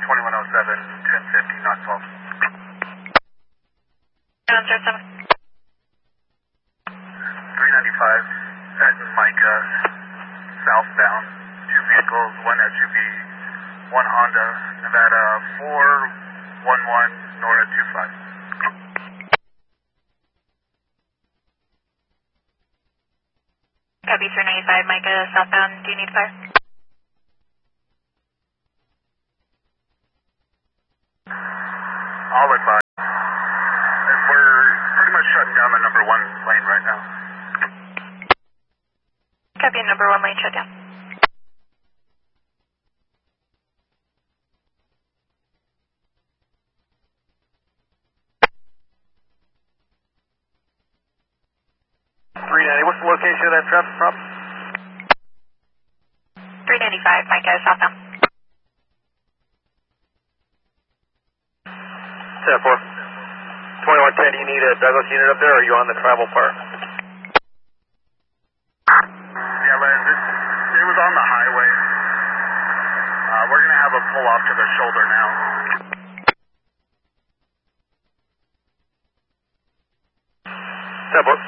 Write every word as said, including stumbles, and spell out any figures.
twenty-one oh seven, ten fifty, not twelve. Answer seven. three ninety-five at Micah, southbound. Two vehicles, one S U V, one Honda, Nevada four one one, Nora two five. Copy three ninety-five, Micah, southbound. Do you need fire? I'll advise. We're pretty much shutting down the number one lane right now. Copy, number one lane shut down. three ninety, what's the location of that traffic problem? three ninety-five, Micah, southbound. ten four. twenty-one ten, do you need a Douglas unit up there, or are you on the travel part? Yeah, Liz, it, it was on the highway. Uh, we're going to have a pull off to the shoulder now. ten four.